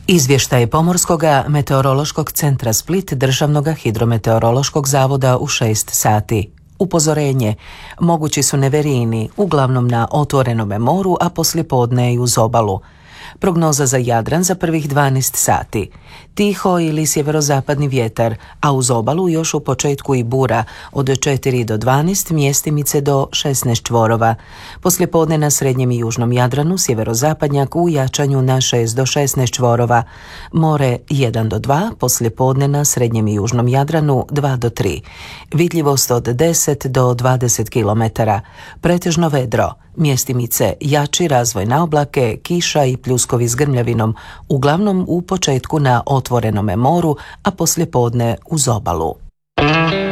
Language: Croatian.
Izvještaj Pomorskog meteorološkog centra Split Državnog hidrometeorološkog zavoda u 6 sati. Upozorenje: mogući su neverini, uglavnom na otvorenome moru, a poslijepodne i uz obalu. Prognoza za Jadran za prvih 12 sati. Tiho ili sjeverozapadni vjetar, a uz obalu još u početku i bura od 4 do 12, mjestimice do 16 čvorova. Poslijepodne na srednjem i južnom Jadranu sjeverozapadnjak u jačanju na 6 do 16 čvorova. More 1 do 2, poslijepodne na srednjem i južnom Jadranu 2 do 3. Vidljivost od 10 do 20 km. Pretežno vedro. Mjestimice jači razvoj na oblake, kiša i pljuskovi s grmljavinom, uglavnom u početku na otvorenome moru, a poslijepodne uz obalu.